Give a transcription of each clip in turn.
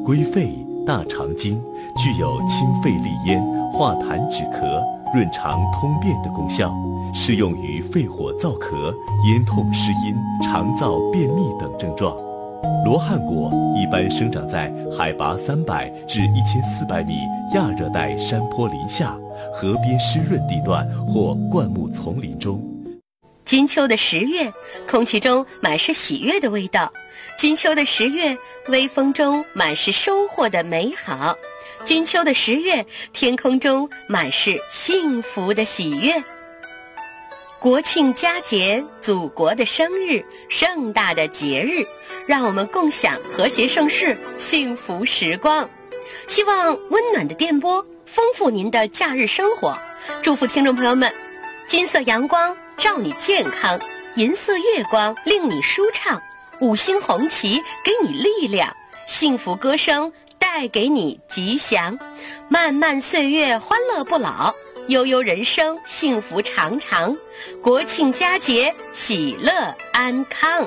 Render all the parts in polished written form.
归肺、大肠经，具有清肺利咽、化痰止咳、润肠通便的功效，适用于肺火燥咳、咽痛失音、肠燥便秘等症状。罗汉果一般生长在海拔300至1400米亚热带山坡林下、河边湿润地段或灌木丛林中。 金秋的10月，空气中满是喜悦的味道。金秋的10月，微风中满是收获的美好。金秋的10月，天空中满是幸福的喜悦。国庆佳节，祖国的生日，盛大的节日，让我们共享和谐盛世，幸福时光。希望温暖的电波丰富您的假日生活，祝福听众朋友们，金色阳光照你健康，银色月光令你舒畅，五星红旗给你力量，幸福歌声带给你吉祥，漫漫岁月欢乐不老，悠悠人生幸福长长，国庆佳节喜乐安康。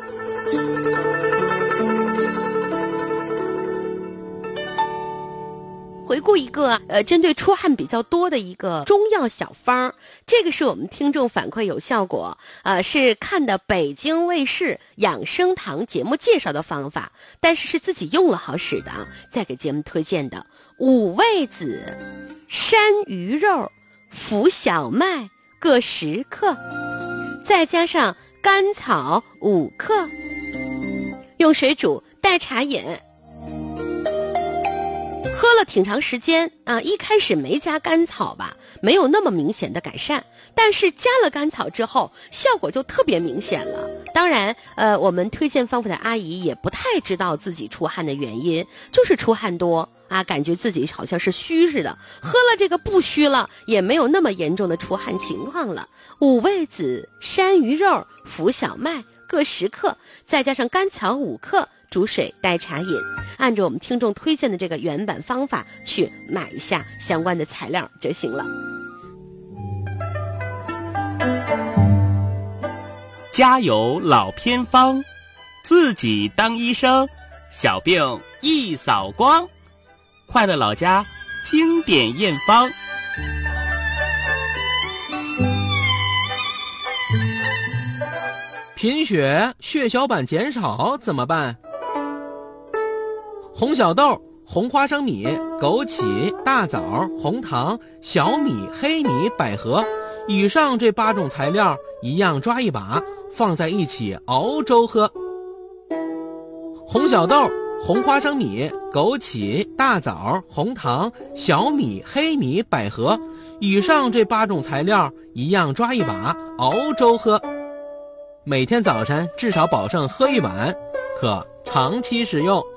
回顾一个针对出汗比较多的一个中药小方，这个是我们听众反馈有效果，是看的北京卫视养生堂节目介绍的方法，但是自己用了好使的，再给节目推荐的五味子、山萸肉、浮小麦各10克，再加上甘草5克，用水煮代茶饮。喝了挺长时间啊，一开始没加甘草吧，没有那么明显的改善，但是加了甘草之后，效果就特别明显了。当然，我们推荐方法的阿姨也不太知道自己出汗的原因，就是出汗多啊，感觉自己好像是虚似的，喝了这个不虚了，也没有那么严重的出汗情况了。五味子、山萸肉、浮小麦各10克，再加上甘草5克，煮水代茶饮。按照我们听众推荐的这个原版方法去买一下相关的材料就行了。 家有老偏方，自己当医生，小病一扫光。快乐老家经典验方。 贫血、血小板减少怎么办？红小豆、红花生米、枸杞、大枣、红糖、小米、黑米、百合，以上这8种材料一样抓一把，放在一起熬粥喝。红小豆、红花生米、枸杞、大枣、红糖、小米、黑米、百合，以上这8种材料一样抓一把，熬粥喝。每天早晨至少保证喝1碗，可长期使用。